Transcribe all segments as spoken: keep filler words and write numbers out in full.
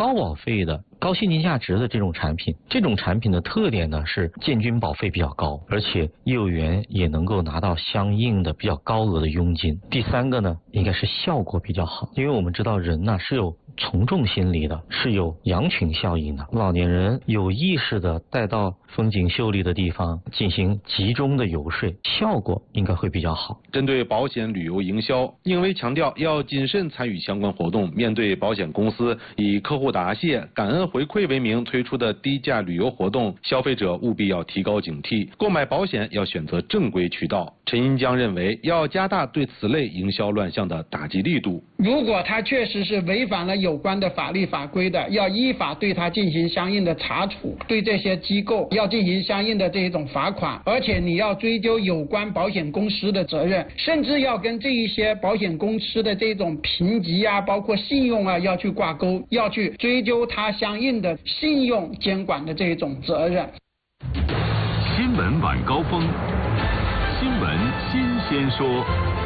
高保费的、高现金价值的这种产品。这种产品的特点呢是建均保费比较高，而且业务员也能够拿到相应的比较高额的佣金。第三个呢，应该是效果比较好，因为我们知道人呢是有从众心理的，是有羊群效应的。老年人有意识的带到风景秀丽的地方进行集中的游说，效果应该会比较好。 针对保险旅游营销，应维强调要谨慎参与相关活动。面对保险公司以客户答谢、感恩回馈为名推出的低价旅游活动，消费者务必要提高警惕，购买保险要选择正规渠道。陈银江认为，要加大对此类营销乱象的打击力度。 如果他确实是违反了有关的法律法规的，要依法对他进行相应的查处，对这些机构要进行相应的这种罚款，而且你要追究有关保险公司的责任，甚至要跟这一些保险公司的这种评级啊，包括信用啊要去挂钩，要去追究他相应的信用监管的这种责任。 新闻晚高峰，新闻新鲜说。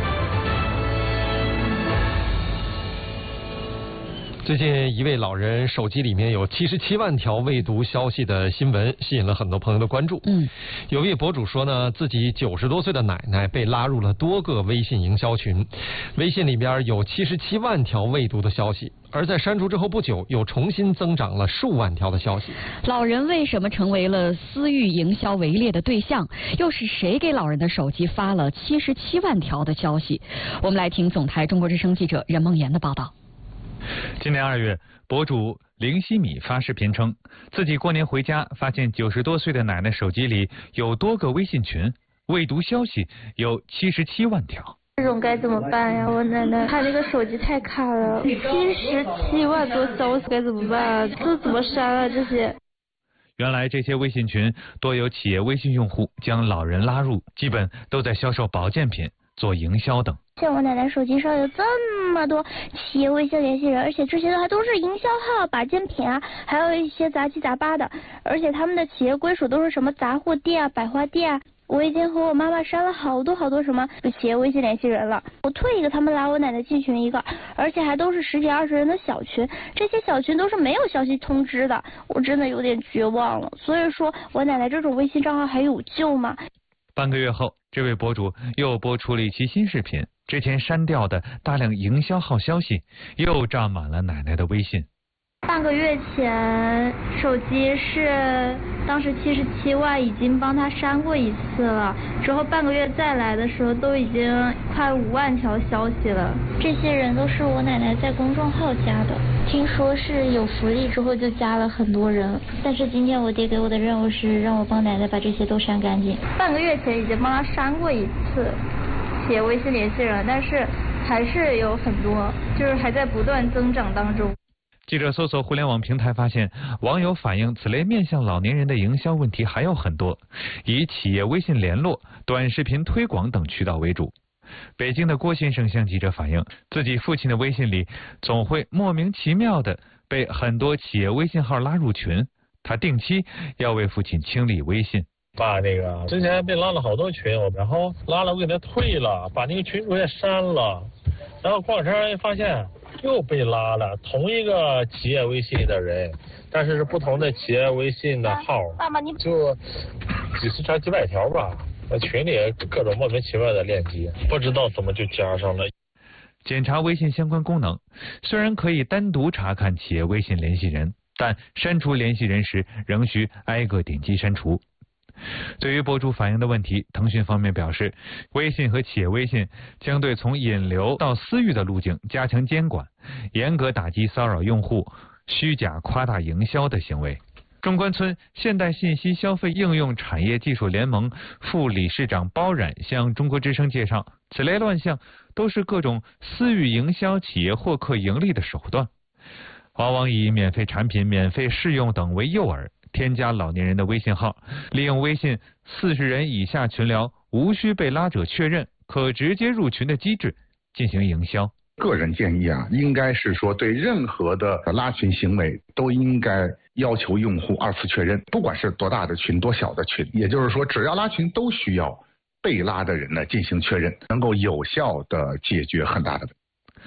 最近一位老人手机里面有七十七万条未读消息的新闻，吸引了很多朋友的关注。嗯，有位博主说呢，自己九十多岁的奶奶被拉入了多个微信营销群，微信里边有七十七万条未读的消息，而在删除之后不久，又重新增长了数万条的消息。 老人为什么成为了私域营销围猎的对象？又是谁给老人的手机发了七十七万条的消息？我们来听总台中国之声记者任梦妍的报道。 今年二月，博主林希米发视频称，自己过年回家发现九十多岁的奶奶手机里有多个微信群，未读消息有七十七万条。 这种该怎么办呀？我奶奶她那个手机太卡了，七十七万多消息该怎么办？这怎么删啊？这些。 原来这些微信群多有企业微信用户将老人拉入，基本都在销售保健品、做营销等。 像我奶奶手机上有这么多企业微信联系人，而且这些还都是营销号、保健品啊，还有一些杂七杂八的，而且他们的企业归属都是什么杂货店啊、百货店啊。我已经和我妈妈删了好多好多什么企业微信联系人了，我退一个他们拉我奶奶进群一个，而且还都是十几二十人的小群，这些小群都是没有消息通知的，我真的有点绝望了。所以说我奶奶这种微信账号还有救吗？ 半个月后，这位博主又播出了一期新视频，之前删掉的大量营销号消息又占满了奶奶的微信。 半个月前，手机是当时七十七万，已经帮他删过一次了。之后半个月再来的时候，都已经快五万条消息了。这些人都是我奶奶在公众号加的，听说是有福利之后就加了很多人。但是今天我爹给我的任务是让我帮奶奶把这些都删干净。半个月前已经帮他删过一次企业微信联系人，但是还是有很多，就是还在不断增长当中。 记者搜索互联网平台发现，网友反映此类面向老年人的营销问题还有很多，以企业微信联络、短视频推广等渠道为主。北京的郭先生向记者反映，自己父亲的微信里总会莫名其妙的被很多企业微信号拉入群，他定期要为父亲清理微信。 爸，那个之前被拉了好多群，然后拉了我给他退了，把那个群主也删了，然后过两天发现又被拉了，同一个企业微信的人，但是是不同的企业微信的号， 爸爸你就几十条几百条吧，那群里各种莫名其妙的链接，不知道怎么就加上了。 检查微信相关功能，虽然可以单独查看企业微信联系人，但删除联系人时仍需挨个点击删除。对于博主反映的问题，腾讯方面表示，微信和企业微信将对从引流到私域的路径加强监管，严格打击骚扰用户、虚假夸大营销的行为。中关村现代信息消费应用产业技术联盟副理事长包冉向中国之声介绍，此类乱象都是各种私域营销企业获客盈利的手段，往往以免费产品、免费试用等为诱饵，添加老年人的微信号，利用微信四十人以下群聊无需被拉者确认，可直接入群的机制进行营销。 个人建议啊，应该是说对任何的拉群行为都应该要求用户二次确认，不管是多大的群、多小的群，也就是说，只要拉群都需要被拉的人呢进行确认，能够有效的解决很大的。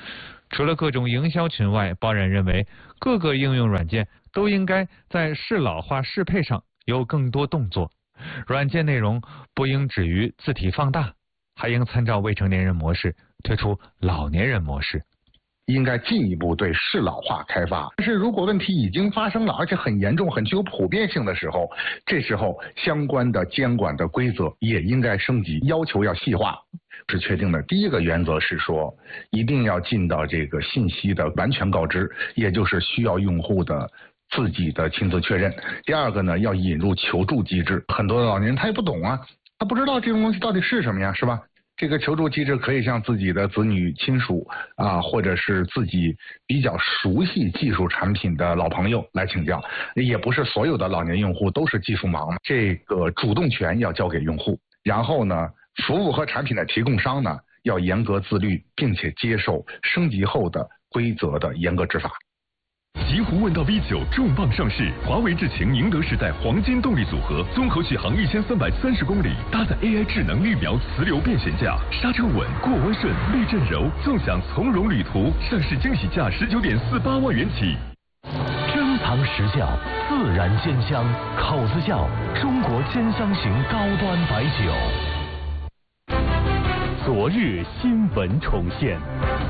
除了各种营销群外，包冉认为各个应用软件都应该在适老化适配上有更多动作，软件内容不应止于字体放大，还应参照未成年人模式推出老年人模式。 应该进一步对适老化开发。但是如果问题已经发生了，而且很严重、很具有普遍性的时候，这时候相关的监管的规则也应该升级，要求要细化。是确定的。第一个原则是说，一定要尽到这个信息的完全告知，也就是需要用户的自己的亲自确认。第二个呢，要引入求助机制。很多的老年人他也不懂啊，他不知道这种东西到底是什么呀，是吧？这个求助机制可以向自己的子女亲属啊，或者是自己比较熟悉技术产品的老朋友来请教。也不是所有的老年用户都是技术盲，这个主动权要交给用户。然后呢，服务和产品的提供商呢，要严格自律，并且接受升级后的规则的严格执法。 极狐问道 V 九重磅上市，华为智擎宁德时代黄金动力组合，综合续航一千三百三十公里，搭载 A I 智能绿描磁流变悬架，刹车稳，过弯顺，滤震柔，纵享从容旅途。上市惊喜价十九点四八万元起。 珍藏实效，自然鲜香，口子窖中国兼香型高端白酒。昨日新闻重现。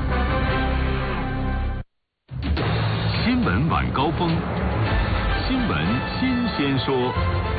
新闻晚高峰，新闻新鲜说。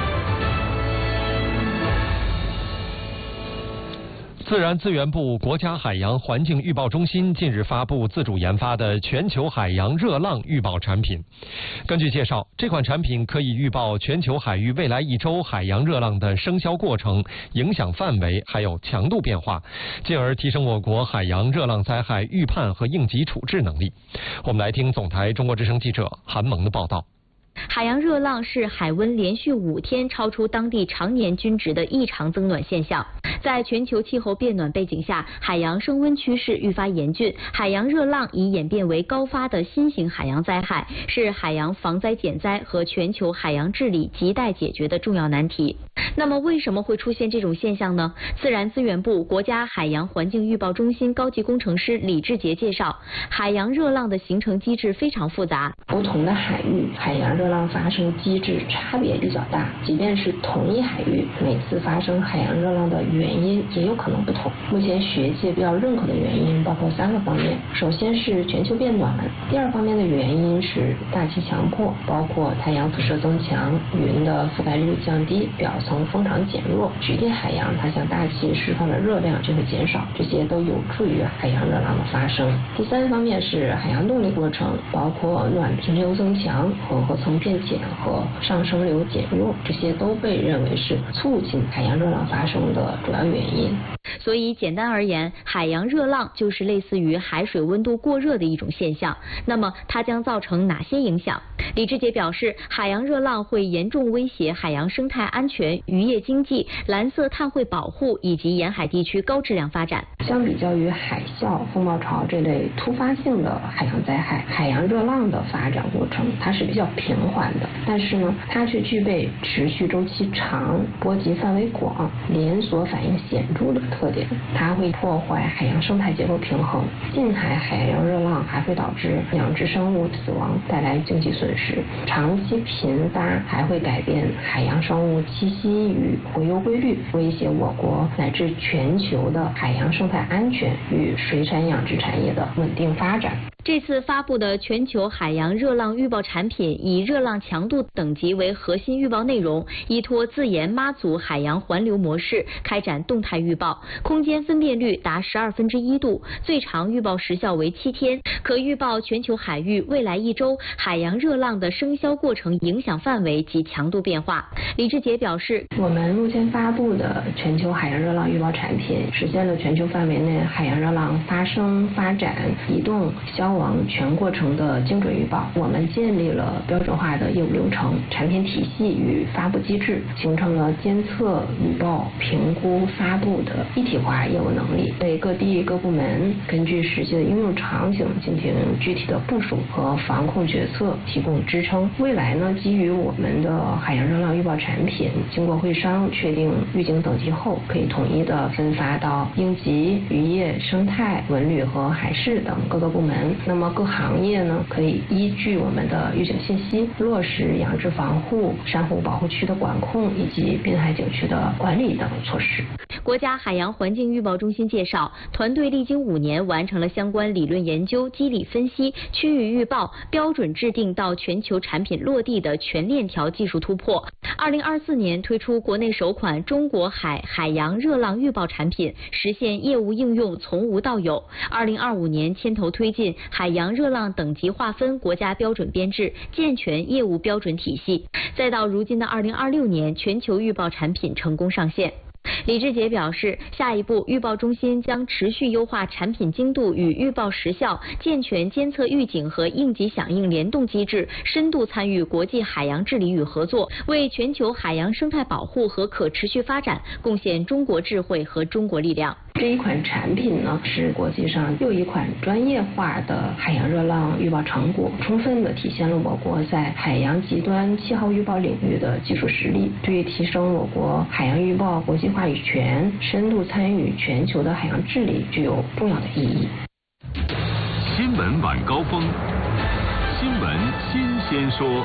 自然资源部国家海洋环境预报中心近日发布自主研发的全球海洋热浪预报产品。根据介绍，这款产品可以预报全球海域未来一周海洋热浪的生消过程、影响范围还有强度变化，进而提升我国海洋热浪灾害预判和应急处置能力。我们来听总台中国之声记者韩萌的报道。 海洋热浪是海温连续五天超出当地常年均值的异常增暖现象。在全球气候变暖背景下，海洋升温趋势愈发严峻，海洋热浪已演变为高发的新型海洋灾害，是海洋防灾减灾和全球海洋治理亟待解决的重要难题。那么为什么会出现这种现象呢？自然资源部国家海洋环境预报中心高级工程师李志杰介绍，海洋热浪的形成机制非常复杂， 不同的海域海洋热浪发生机制差别比较大，即便是同一海域，每次发生海洋热浪的原因也有可能不同。目前学界比较认可的原因包括三个方面，首先是全球变暖，第二方面的原因是大气强迫，包括太阳辐射增强、云的覆盖率降低、表层风场减弱，局地海洋它向大气释放的热量就会减少，这些都有助于海洋热浪的发生。第三方面是海洋动力过程，包括暖平流增强、混合层变浅和上升流减弱，这些都被认为是促进海洋热浪发生的主要原因。 所以简单而言，海洋热浪就是类似于海水温度过热的一种现象。那么它将造成哪些影响？李志杰表示，海洋热浪会严重威胁海洋生态安全、渔业经济、蓝色碳汇保护以及沿海地区高质量发展。 相比较于海啸、风暴潮这类突发性的海洋灾害，海洋热浪的发展过程它是比较平缓的，但是呢，它却具备持续周期长、波及范围广、连锁反应显著的特点。它会破坏海洋生态结构平衡，近海海洋热浪还会导致养殖生物死亡，带来经济损失。长期频发还会改变海洋生物栖息与洄游规律，威胁我国乃至全球的海洋生态安全与水产养殖产业的稳定发展。 这次发布的全球海洋热浪预报产品以热浪强度等级为核心预报内容，依托自研妈祖海洋环流模式开展动态预报，空间分辨率达十二分之一度，最长预报时效为七天，可预报全球海域未来一周海洋热浪的生消过程、影响范围及强度变化。李志杰表示， 我们目前发布的全球海洋热浪预报产品实现了全球范围内海洋热浪发生、发展、移动、消消亡全过程的精准预报。我们建立了标准化的业务流程、产品体系与发布机制，形成了监测、预报、评估、发布的一体化业务能力，为各地各部门根据实际的应用场景进行具体的部署和防控决策提供支撑。未来呢，基于我们的海洋热浪预报产品，经过会商确定预警等级后，可以统一的分发到应急、渔业、生态、文旅和海事等各个部门。那么各行业呢，可以依据我们的预警信息，落实养殖防护、珊瑚保护区的管控以及滨海景区的管理等措施。 国家海洋环境预报中心介绍，团队历经五年完成了相关理论研究、机理分析、区域预报、标准制定到全球产品落地的全链条技术突破。二零二四年推出国内首款中国海海洋热浪预报产品，实现业务应用从无到有。二零二五年牵头推进海洋热浪等级划分国家标准编制，健全业务标准体系。再到如今的二零二六年，全球预报产品成功上线。李志杰表示，下一步预报中心将持续优化产品精度与预报时效，健全监测预警和应急响应联动机制，深度参与国际海洋治理与合作，为全球海洋生态保护和可持续发展贡献中国智慧和中国力量。 这一款产品呢，是国际上又一款专业化的海洋热浪预报成果，充分的体现了我国在海洋极端气候预报领域的技术实力，对于提升我国海洋预报国际话语权、深度参与全球的海洋治理具有重要的意义。 新闻晚高峰，新闻新鲜说。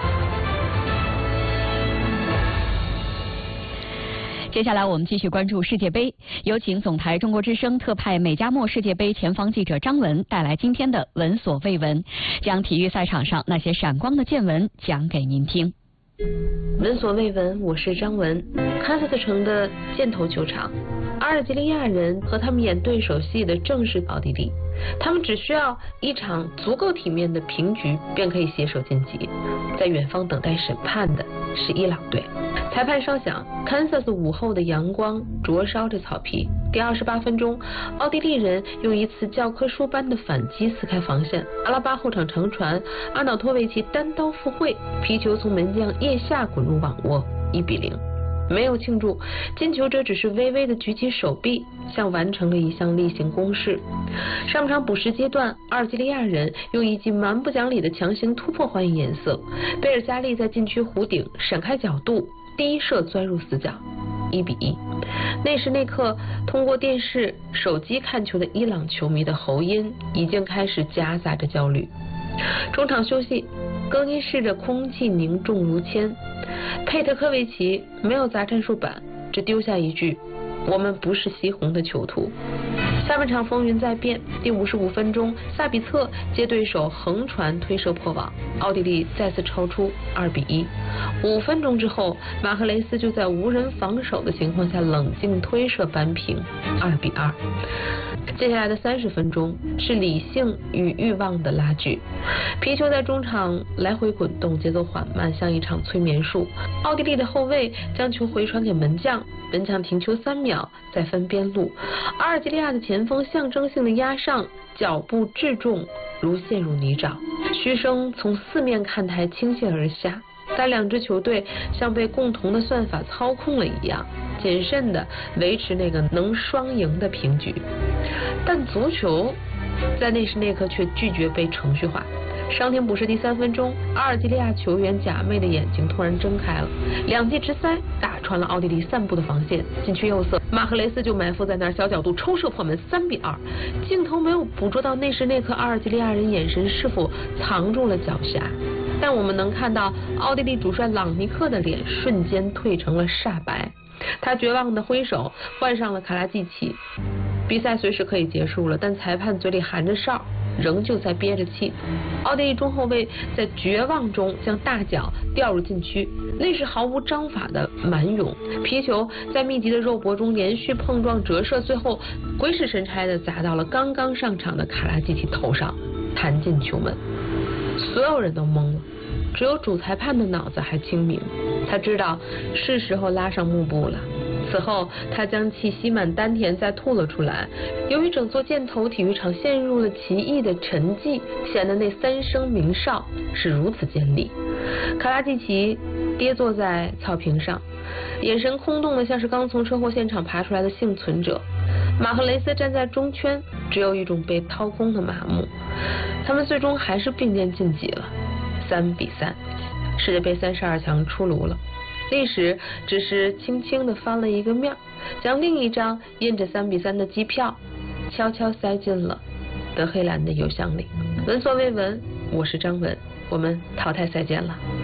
接下来我们继续关注世界杯，有请总台中国之声特派美加墨世界杯前方记者张文带来今天的闻所未闻，将体育赛场上那些闪光的见闻讲给您听。 闻所未闻，我是张文。堪萨斯城的箭头球场，阿尔及利亚人和他们演对手戏的正是奥地利，他们只需要一场足够体面的平局便可以携手晋级。在远方等待审判的是伊朗队。裁判哨响，堪萨斯午后的阳光灼烧着草皮。第二十八分钟，奥地利人用一次教科书般的反击撕开防线，阿拉巴后场长传，阿瑙托维奇单刀赴会，皮球从门将腋下滚入网窝，一比零。没有庆祝，进球者只是微微的举起手臂，像完成了一项例行公事。上半场补时阶段，阿尔及利亚人用一记蛮不讲理的强行突破还以颜色，贝尔加利在禁区弧顶闪开角度，第一射钻入死角，一比一。那时那刻，通过电视、手机看球的伊朗球迷的喉音已经开始夹杂着焦虑。中场休息，更衣室的空气凝重如铅。佩特科维奇没有砸战术板，只丢下一句：“我们不是西红的囚徒。”下半场风云再变，第五十五分钟，萨比策接对手横传推射破网，奥地利再次超出二比一。五分钟之后，马赫雷斯就在无人防守的情况下冷静推射扳平二比二。接下来的三十分钟是理性与欲望的拉锯，皮球在中场来回滚动，节奏缓慢，像一场催眠术。奥地利的后卫将球回传给门将，门将停球三秒，再分边路。阿尔及利亚的前锋象征性的压上，脚步质重如陷入泥沼，嘘声从四面看台倾泻而下。但两支球队像被共同的算法操控了一样，谨慎地维持那个能双赢的平局。但足球在那时那刻却拒绝被程序化。伤停补时第三分钟，阿尔及利亚球员假寐的眼睛突然睁开了，两记直塞打穿了奥地利散布的防线，禁区右侧马赫雷斯就埋伏在那儿，小角度抽射破门，三比二。镜头没有捕捉到那时那刻阿尔及利亚人眼神是否藏住了狡黠，但我们能看到奥地利主帅朗尼克的脸瞬间褪成了煞白，他绝望的挥手换上了卡拉季奇。比赛随时可以结束了，但裁判嘴里含着哨，仍旧在憋着气。奥地利中后卫在绝望中将大脚掉入禁区，那是毫无章法的蛮勇，皮球在密集的肉搏中连续碰撞折射，最后鬼使神差的砸到了刚刚上场的卡拉季奇头上，弹进球门。所有人都懵了，只有主裁判的脑子还清明，他知道是时候拉上幕布了。 此后，他将气吸满丹田，再吐了出来。由于整座箭头体育场陷入了奇异的沉寂，显得那三声鸣哨是如此尖利。卡拉季奇跌坐在草坪上，眼神空洞的像是刚从车祸现场爬出来的幸存者。马和雷斯站在中圈，只有一种被掏空的麻木。他们最终还是并肩晋级了，三比三，世界杯三十二强出炉了。历史只是轻轻地翻了一个面，将另一张印着三比三的机票悄悄塞进了德黑兰的邮箱里。闻所未闻，我是张文，我们淘汰赛见了。